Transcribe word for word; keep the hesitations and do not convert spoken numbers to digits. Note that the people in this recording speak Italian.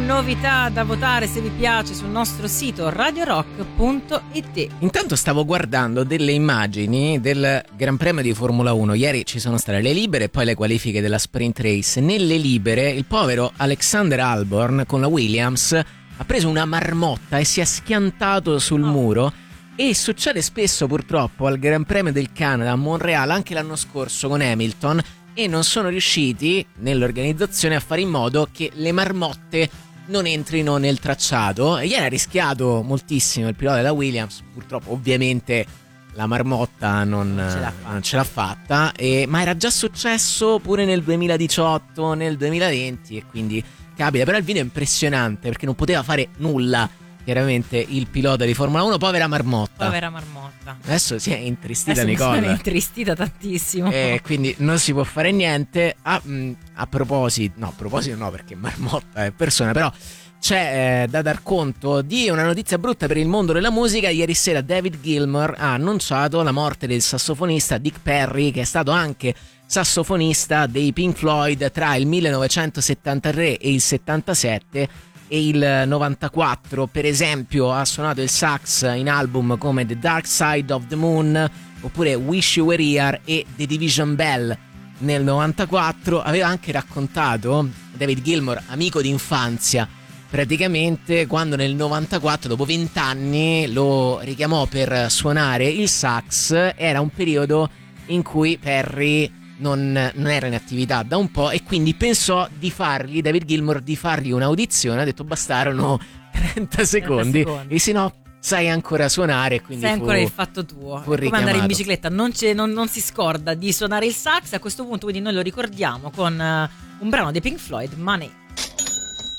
novità da votare, se vi piace, sul nostro sito radio rock punto it. Intanto stavo guardando delle immagini del Gran Premio di Formula uno. Ieri ci sono state le libere e poi le qualifiche della sprint race. Nelle libere il povero Alexander Albon con la Williams ha preso una marmotta e si è schiantato sul oh. muro. E succede spesso purtroppo al Gran Premio del Canada a Montreal, anche l'anno scorso con Hamilton, e non sono riusciti nell'organizzazione a fare in modo che le marmotte non entrino nel tracciato. E ieri ha rischiato moltissimo il pilota della Williams, purtroppo ovviamente la marmotta non, non, ce, l'ha non ce l'ha fatta, e, ma era già successo pure nel duemiladiciotto, nel duemilaventi, e quindi capita. Però il video è impressionante perché non poteva fare nulla chiaramente il pilota di Formula uno, povera marmotta. Povera marmotta. Adesso si è intristita Adesso Nicole. Mi sono intristita tantissimo. E quindi non si può fare niente. A, mh, a proposito, no, a proposito no, perché marmotta è persona, però c'è eh, da dar conto di una notizia brutta per il mondo della musica. Ieri sera David Gilmour ha annunciato la morte del sassofonista Dick Perry, che è stato anche sassofonista dei Pink Floyd tra il millenovecentosettantatré e il settantasette. E il novantaquattro, per esempio, ha suonato il sax in album come The Dark Side of the Moon oppure Wish You Were Here e The Division Bell. Nel novantaquattro aveva anche raccontato David Gilmour, amico d'infanzia, praticamente, quando nel novantaquattro, dopo vent'anni, lo richiamò per suonare il sax. Era un periodo in cui Perry Non, non era in attività da un po', e quindi pensò di fargli, David Gilmour, di fargli un'audizione. Ha detto bastarono trenta secondi, trenta secondi. E se no sai ancora suonare, quindi sai fu, ancora il fatto tuo, come andare in bicicletta, non, non, non si scorda di suonare il sax. A questo punto quindi noi lo ricordiamo con uh, un brano dei Pink Floyd, Money.